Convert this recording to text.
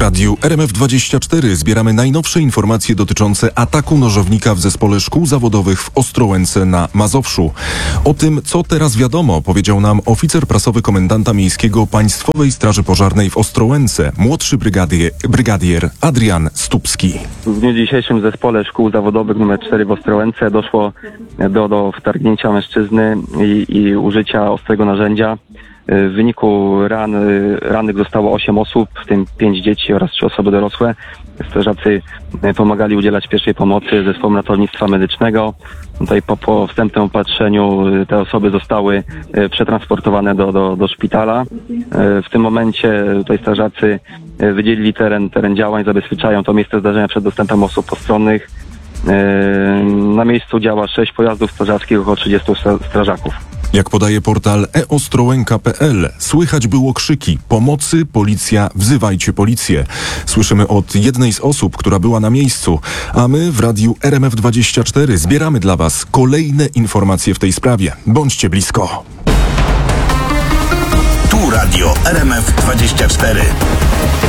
radiu RMF24 zbieramy najnowsze informacje dotyczące ataku nożownika w zespole szkół zawodowych w Ostrołęce na Mazowszu. O tym, co teraz wiadomo, powiedział nam oficer prasowy komendanta miejskiego Państwowej Straży Pożarnej w Ostrołęce, młodszy brygadier Adrian Stupski. W dniu dzisiejszym w zespole szkół zawodowych nr 4 w Ostrołęce doszło do wtargnięcia mężczyzny i użycia ostrego narzędzia. W wyniku rannych zostało 8 osób, w tym 5 dzieci oraz 3 osoby dorosłe. Strażacy pomagali udzielać pierwszej pomocy zespołom ratownictwa medycznego. Tutaj po wstępnym opatrzeniu te osoby zostały przetransportowane do szpitala. W tym momencie tutaj strażacy wydzielili teren działań, zabezpieczają to miejsce zdarzenia przed dostępem osób postronnych. Na miejscu działa 6 pojazdów strażackich, około 30 strażaków. Jak podaje portal eostrołęka.pl, słychać było krzyki: pomocy, policja, wzywajcie policję. Słyszymy od jednej z osób, która była na miejscu, a my w radiu RMF24 zbieramy dla Was kolejne informacje w tej sprawie. Bądźcie blisko. Tu radio RMF24.